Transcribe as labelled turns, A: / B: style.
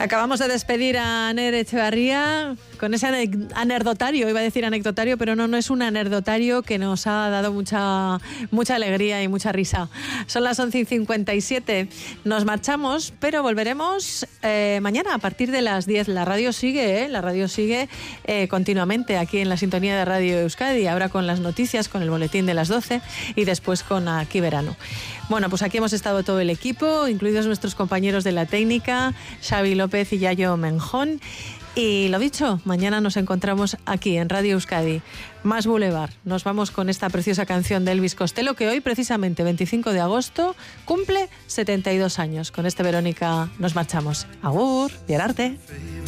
A: Acabamos de despedir a Aner Echevarría con ese anecdotario, iba a decir anecdotario, pero no es un anecdotario que nos ha dado mucha alegría y mucha risa. Son las 11:57, nos marchamos, pero volveremos mañana a partir de las 10. La radio sigue continuamente aquí en la sintonía de Radio Euskadi, ahora con las noticias, con el boletín de las 12 y después con Aquí Verano. Bueno, pues aquí hemos estado todo el equipo, incluidos nuestros compañeros de la técnica, Xavi López y Yayo Menjón. Y lo dicho, mañana nos encontramos aquí en Radio Euskadi, Más Boulevard. Nos vamos con esta preciosa canción de Elvis Costello, que hoy, precisamente 25 de agosto, cumple 72 años. Con este, Verónica, nos marchamos. Agur, Pierarte.